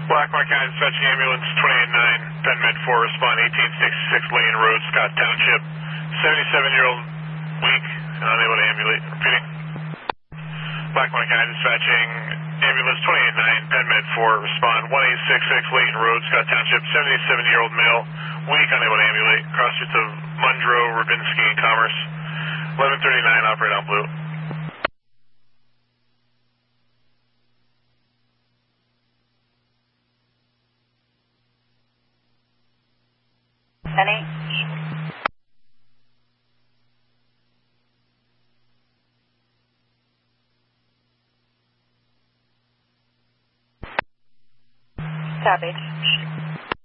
Blackmore County Dispatching Ambulance 289, Penn Med 4, respond 1866 Lane Road, Scott Township. 77-year-old weak and unable to ambulate. Repeating. Blackmore County Dispatching Ambulance 289, Penn Med 4, respond 1866 Layton Road, Scott Township. 77-year-old male, weak, unable to ambulate. Cross streets of Mundrow, Rabinsky, and Commerce. 1139, operate on blue. Penny? Copy.